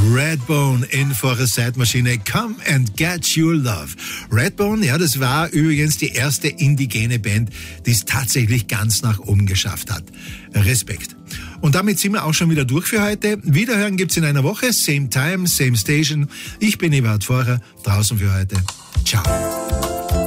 Redbone in for a Zeitmaschine. Come and get your love. Redbone, ja, das war übrigens die erste indigene Band, die es tatsächlich ganz nach oben geschafft hat. Respekt. Und damit sind wir auch schon wieder durch für heute. Wiederhören gibt's in einer Woche. Same time, same station. Ich bin Eberhard Vorer, draußen für heute. Ciao.